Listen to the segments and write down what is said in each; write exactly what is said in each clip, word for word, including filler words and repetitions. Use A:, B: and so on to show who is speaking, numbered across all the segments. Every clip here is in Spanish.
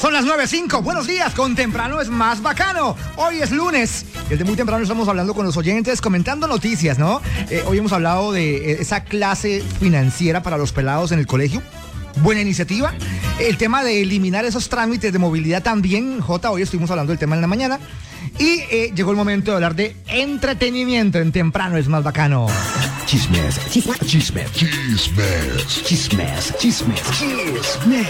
A: Son las nueve cinco. Buenos días. Con temprano es más bacano. Hoy es lunes. Desde muy temprano estamos hablando con los oyentes, comentando noticias, ¿no? Eh, hoy hemos hablado de esa clase financiera para los pelados en el colegio. Buena iniciativa. El tema de eliminar esos trámites de movilidad también, Jota. Hoy estuvimos hablando del tema en la mañana. Y eh, llegó el momento de hablar de entretenimiento. En temprano es más bacano.
B: Chismes, chismes, chismes, chismes, chismes, chismes, chismes.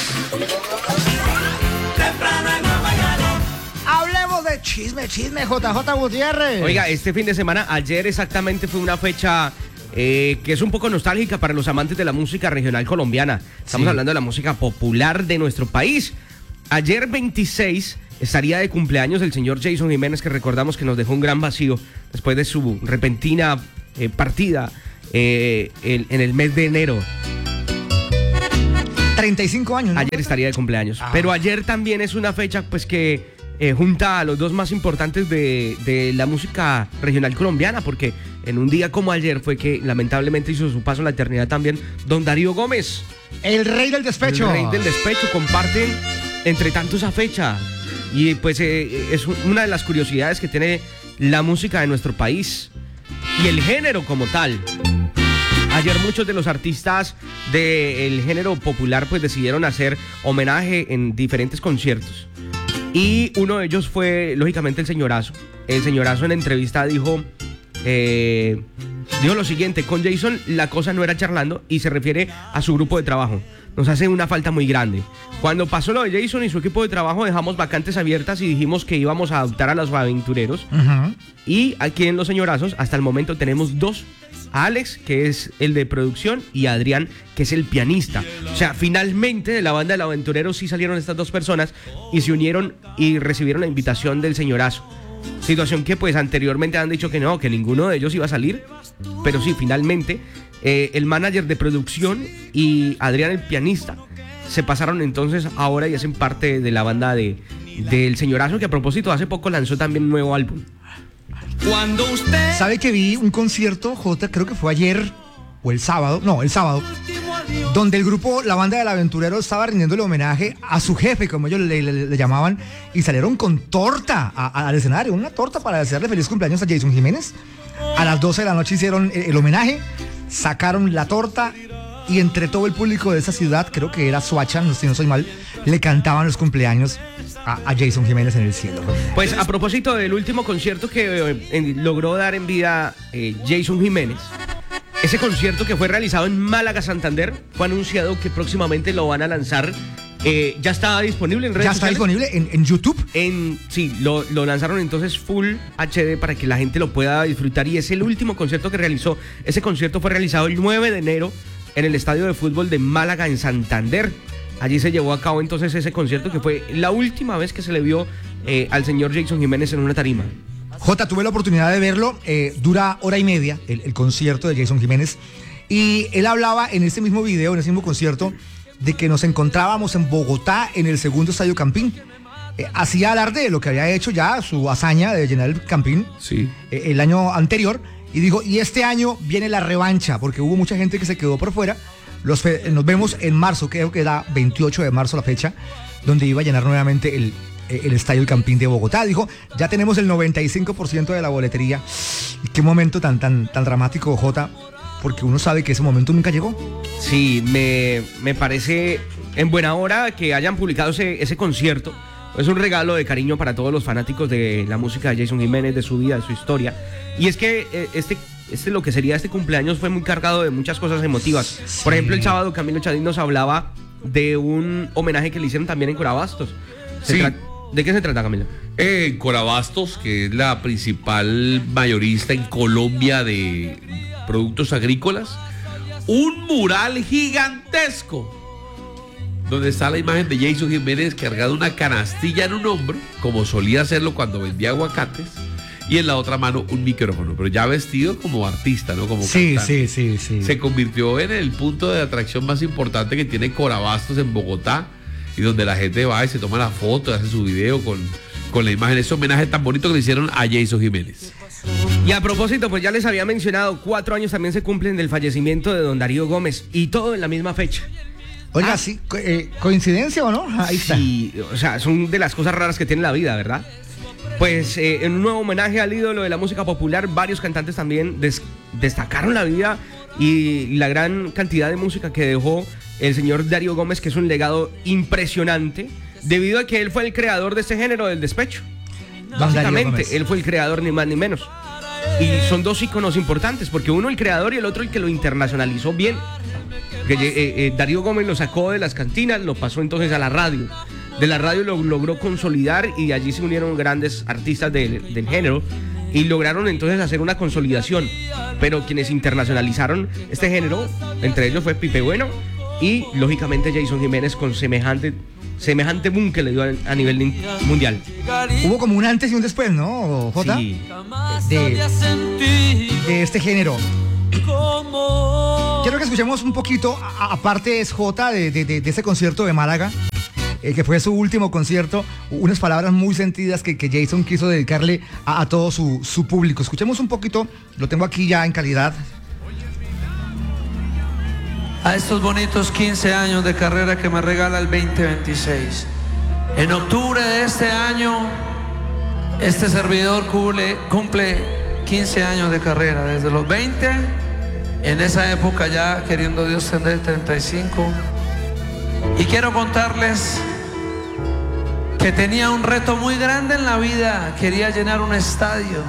A: Temprano es más bacano. Hablemos de chisme, chisme, J J Gutiérrez.
C: Oiga, este fin de semana, ayer exactamente fue una fecha eh, que es un poco nostálgica para los amantes de la música regional colombiana. Estamos sí. hablando de la música popular de nuestro país. Ayer veintiséis estaría de cumpleaños el señor Jason Jiménez, que recordamos que nos dejó un gran vacío después de su repentina eh, partida eh, el, en el mes de enero.
A: treinta y cinco años, ¿no?
C: Ayer estaría de cumpleaños.
A: Ah.
C: Pero ayer también es una fecha pues que eh, junta a los dos más importantes de, de la música regional colombiana, porque en un día como ayer fue que lamentablemente hizo su paso en la eternidad también don Darío Gómez.
A: El rey del despecho.
C: El rey del despecho. Comparten entre tanto esa fecha. Y pues eh, es una de las curiosidades que tiene la música de nuestro país y el género como tal. Ayer muchos de los artistas del género popular pues decidieron hacer homenaje en diferentes conciertos. Y uno de ellos fue, lógicamente, el Señorazo. El Señorazo en entrevista dijo, eh, dijo lo siguiente: con Jason la cosa no era charlando, y se refiere a su grupo de trabajo. Nos hace una falta muy grande. Cuando pasó lo de Jason y su equipo de trabajo, dejamos vacantes abiertas y dijimos que íbamos a adoptar a los aventureros. Uh-huh. Y aquí en Los Señorazos, hasta el momento tenemos dos: a Alex, que es el de producción, y a Adrián, que es el pianista. O sea, finalmente de la banda del Aventurero sí salieron estas dos personas y se unieron y recibieron la invitación del Señorazo. Situación que pues anteriormente han dicho que no, que ninguno de ellos iba a salir. Pero sí, finalmente eh, el manager de producción y Adrián, el pianista, se pasaron entonces ahora y hacen parte de la banda de, del Señorazo, que a propósito hace poco lanzó también un nuevo álbum.
A: Cuando usted... ¿Sabe que vi un concierto, J, creo que fue ayer o el sábado, no, el sábado, donde el grupo, la banda del Aventurero, estaba rindiéndole homenaje a su jefe, como ellos le, le, le llamaban, y salieron con torta a, a, al escenario, una torta para desearle feliz cumpleaños a Jason Jiménez. A las doce de la noche hicieron el, el homenaje, sacaron la torta, y entre todo el público de esa ciudad, creo que era Soacha, no, si no soy mal, le cantaban los cumpleaños a, a Jason Jiménez en el cielo.
C: Pues a propósito del último concierto que eh, en, logró dar en vida eh, Jason Jiménez, ese concierto que fue realizado en Málaga, Santander, fue anunciado que próximamente lo van a lanzar. Eh, ya está disponible en redes
A: ¿Ya está
C: sociales?
A: disponible en, en YouTube?
C: En, sí, lo, lo lanzaron entonces Full H D para que la gente lo pueda disfrutar, y es el último concierto que realizó. Ese concierto fue realizado el nueve de enero en el estadio de fútbol de Málaga, en Santander. Allí se llevó a cabo entonces ese concierto, que fue la última vez que se le vio eh, al señor Jason Jiménez en una tarima.
A: Jota, tuve la oportunidad de verlo, eh, dura hora y media el, el concierto de Jason Jiménez, y él hablaba en ese mismo video, en ese mismo concierto, de que nos encontrábamos en Bogotá, en el segundo Estadio Campín. Eh, hacía alarde de lo que había hecho ya, su hazaña de llenar el Campín
C: sí.
A: eh, el año anterior, y dijo, y este año viene la revancha, porque hubo mucha gente que se quedó por fuera. Los fe- nos vemos en marzo, creo que era veintiocho de marzo la fecha, donde iba a llenar nuevamente el, el Estadio El Campín de Bogotá. Dijo, ya tenemos el noventa y cinco por ciento de la boletería. Y qué momento tan, tan, tan dramático, Jota, porque uno sabe que ese momento nunca llegó.
C: Sí, me, me parece en buena hora que hayan publicado ese, ese concierto. Es un regalo de cariño para todos los fanáticos de la música de Jason Jiménez, de su vida, de su historia. Y es que eh, este, este lo que sería este cumpleaños fue muy cargado de muchas cosas emotivas. Sí. Por ejemplo, el sábado Camilo Chadín nos hablaba de un homenaje que le hicieron también en Corabastos.
D: Sí.
C: Tra- ¿De qué se trata, Camilo?
D: En Corabastos, que es la principal mayorista en Colombia de productos agrícolas, un mural gigantesco donde está la imagen de Jason Jiménez cargado una canastilla en un hombro, como solía hacerlo cuando vendía aguacates, y en la otra mano un micrófono, pero ya vestido como artista, ¿no? Como
A: sí,
D: cantante.
A: sí, sí, sí.
D: Se convirtió en el punto de atracción más importante que tiene Corabastos en Bogotá, y donde la gente va y se toma la foto, hace su video con, con la imagen, ese homenaje tan bonito que le hicieron a Jason Jiménez.
C: Y a propósito, pues ya les había mencionado, cuatro años también se cumplen del fallecimiento de don Darío Gómez, y todo en la misma fecha.
A: Oiga,
C: Ah.
A: sí, co- eh, ¿coincidencia o no? Ahí está.
C: Sí, o sea, son de las cosas raras que tiene la vida, ¿verdad? Pues eh, en un nuevo homenaje al ídolo de la música popular, varios cantantes también des- destacaron la vida y la gran cantidad de música que dejó el señor Darío Gómez, que es un legado impresionante, debido a que él fue el creador de este género del despecho.
A: Don Darío
C: Básicamente,
A: Gómez.
C: él fue el creador, ni más ni menos. Y son dos íconos importantes, porque uno el creador y el otro el que lo internacionalizó bien. Que, eh, eh, Darío Gómez lo sacó de las cantinas, lo pasó entonces a la radio. De la radio lo logró consolidar y allí se unieron grandes artistas del, del género y lograron entonces hacer una consolidación. Pero quienes internacionalizaron este género, entre ellos fue Pipe Bueno y lógicamente Jason Jiménez con semejante, semejante boom que le dio a, a nivel in- mundial.
A: Hubo como un antes y un después, ¿no, Jota?
C: Sí.
A: De, de este género. Quiero que escuchemos un poquito, a- aparte es Jota, de, de, de, de ese concierto de Málaga, eh, que fue su último concierto, unas palabras muy sentidas que, que Jason quiso dedicarle a, a todo su, su público. Escuchemos un poquito, lo tengo aquí ya en calidad.
E: A estos bonitos quince años de carrera que me regala el veinte veintiséis. En octubre de este año, este servidor cumple, cumple quince años de carrera, desde los veinte, en esa época ya queriendo Dios tener treinta y cinco. Y quiero contarles que tenía un reto muy grande en la vida, quería llenar un estadio.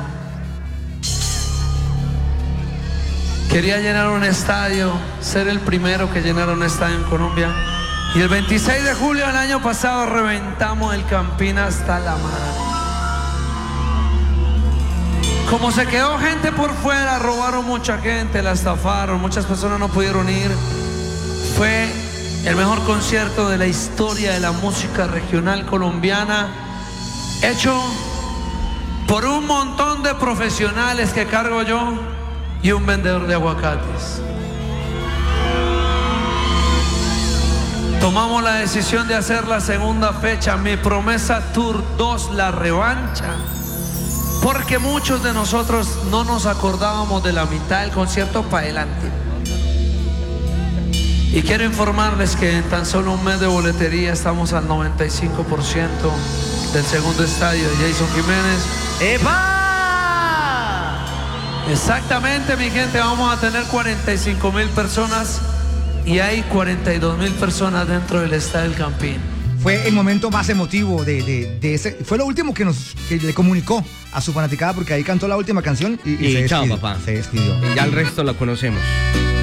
E: Quería llenar un estadio, ser el primero que llenara un estadio en Colombia. Y el veintiséis de julio del año pasado reventamos el Campín hasta la madre. Como se quedó gente por fuera, robaron mucha gente, la estafaron, muchas personas no pudieron ir. Fue el mejor concierto de la historia de la música regional colombiana, hecho por un montón de profesionales que cargo yo y un vendedor de aguacates. Tomamos la decisión de hacer la segunda fecha, Mi Promesa Tour dos, la revancha, porque muchos de nosotros no nos acordábamos de la mitad del concierto para adelante. Y quiero informarles que en tan solo un mes de boletería estamos al noventa y cinco por ciento del segundo estadio de Jason Jiménez.
C: ¡Epa!
E: Exactamente, mi gente, vamos a tener cuarenta y cinco mil personas y hay cuarenta y dos mil personas dentro del estadio del Campín.
A: Fue el momento más emotivo de, de, de ese. Fue lo último que nos que le comunicó a su fanaticada, porque ahí cantó la última canción y, y
C: Y
A: se
C: chao,
A: despidió.
C: papá.
A: Se despidió.
C: Y ya el resto lo conocemos.